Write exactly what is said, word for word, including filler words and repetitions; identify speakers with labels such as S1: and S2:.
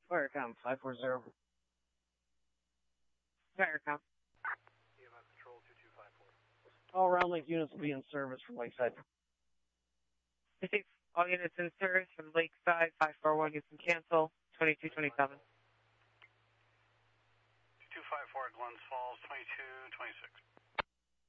S1: Firecom five four zero. Firecom.
S2: E M S Control two two five four.
S1: All Round Lake units will be in service from Lakeside.
S3: Receive all units in service from Lakeside. five four one, you can cancel. twenty-two twenty-seven.
S2: two two five four, Glens Falls, twenty-two twenty-six.